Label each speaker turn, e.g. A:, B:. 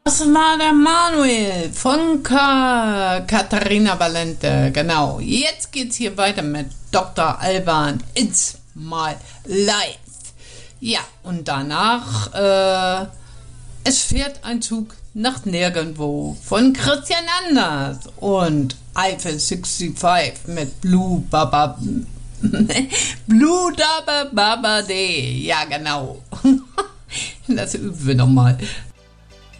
A: Das war der Manuel von Katharina Valente. Genau. Jetzt geht's hier weiter mit Dr. Alban It's My Life. Ja, und danach, es fährt ein Zug nach Nirgendwo von Christian Anders und Eiffel 65 mit Blue Baba Blue Dabba Baba Day. Ja, genau. Das üben wir nochmal.